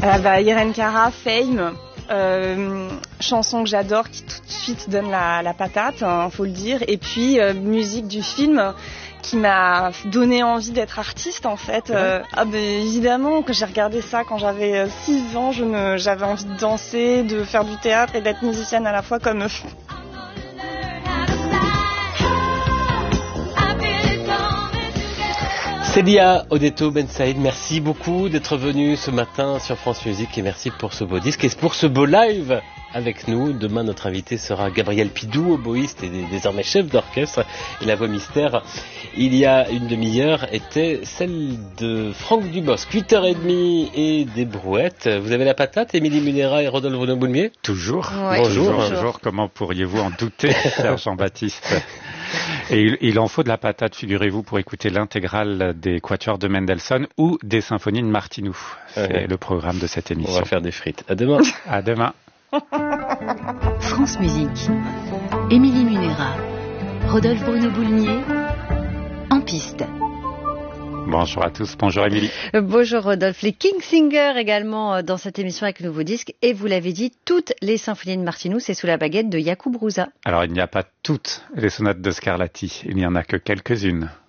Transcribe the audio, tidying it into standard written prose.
Irene Cara, Fame. Chanson que j'adore qui tout de suite donne la patate, hein, faut le dire. Et puis musique du film qui m'a donné envie d'être artiste en fait. Évidemment que j'ai regardé ça quand j'avais 6 ans, j'avais envie de danser, de faire du théâtre et d'être musicienne à la fois comme eux. Célia Odetto Ben Saïd, merci beaucoup d'être venue ce matin sur France Musique et merci pour ce beau disque et pour ce beau live avec nous. Demain, notre invité sera Gabriel Pidou, oboïste et désormais chef d'orchestre. Et la voix mystère, il y a une demi-heure, était celle de Franck Dubosc. 8h30 et des brouettes. Vous avez la patate, Émilie Munera et Rodolphe Renaud-Boulmier ? Toujours. Ouais, Bonjour. Comment pourriez-vous en douter, cher Jean-Baptiste ? Et il en faut de la patate, figurez-vous, pour écouter l'intégrale des quatuors de Mendelssohn ou des symphonies de Martinou. C'est le programme de cette émission. On va faire des frites. À demain. À demain. France Musique. Émilie Munera. Rodolphe Renaud-Boulmier. En piste. Bonjour à tous, bonjour Émilie. Bonjour Rodolphe. Les King Singers également dans cette émission avec le nouveau disque. Et vous l'avez dit, toutes les symphonies de Martinou, c'est sous la baguette de Jakub Hrusa. Alors il n'y a pas toutes les sonates de Scarlatti, il n'y en a que quelques-unes.